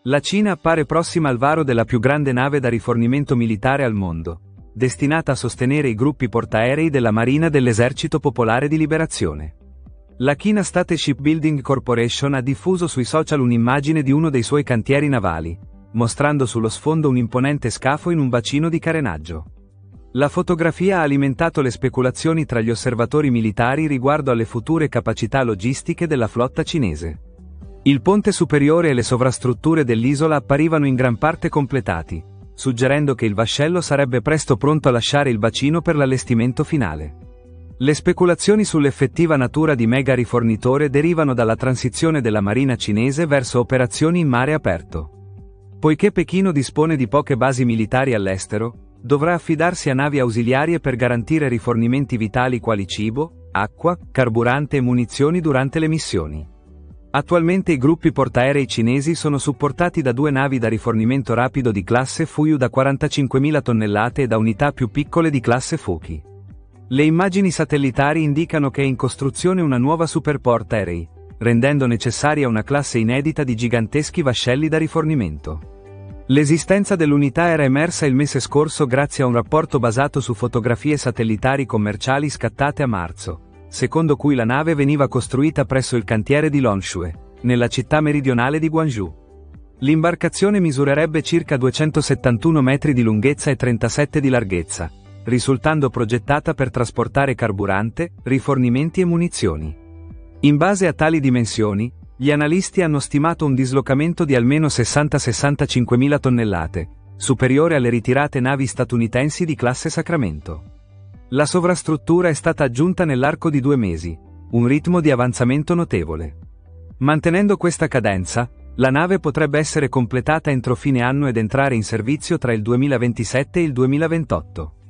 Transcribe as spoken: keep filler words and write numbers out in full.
La Cina appare prossima al varo della più grande nave da rifornimento militare al mondo, destinata a sostenere i gruppi portaerei della Marina dell'Esercito Popolare di Liberazione. La China State Shipbuilding Corporation ha diffuso sui social un'immagine di uno dei suoi cantieri navali, mostrando sullo sfondo un imponente scafo in un bacino di carenaggio. La fotografia ha alimentato le speculazioni tra gli osservatori militari riguardo alle future capacità logistiche della flotta cinese. Il ponte superiore e le sovrastrutture dell'isola apparivano in gran parte completati, suggerendo che il vascello sarebbe presto pronto a lasciare il bacino per l'allestimento finale. Le speculazioni sull'effettiva natura di mega rifornitore derivano dalla transizione della marina cinese verso operazioni in mare aperto. Poiché Pechino dispone di poche basi militari all'estero, dovrà affidarsi a navi ausiliarie per garantire rifornimenti vitali quali cibo, acqua, carburante e munizioni durante le missioni. Attualmente i gruppi portaerei cinesi sono supportati da due navi da rifornimento rapido di classe Fuyu da quarantacinquemila tonnellate e da unità più piccole di classe Fuki. Le immagini satellitari indicano che è in costruzione una nuova superportaerei, rendendo necessaria una classe inedita di giganteschi vascelli da rifornimento. L'esistenza dell'unità era emersa il mese scorso grazie a un rapporto basato su fotografie satellitari commerciali scattate a marzo, secondo cui la nave veniva costruita presso il cantiere di Longshue, nella città meridionale di Guangzhou. L'imbarcazione misurerebbe circa duecentosettantuno metri di lunghezza e trentasette di larghezza, risultando progettata per trasportare carburante, rifornimenti e munizioni. In base a tali dimensioni, gli analisti hanno stimato un dislocamento di almeno sessanta sessantacinquemila tonnellate, superiore alle ritirate navi statunitensi di classe Sacramento. La sovrastruttura è stata aggiunta nell'arco di due mesi, un ritmo di avanzamento notevole. Mantenendo questa cadenza, la nave potrebbe essere completata entro fine anno ed entrare in servizio tra il duemilaventisette e il duemilaventotto.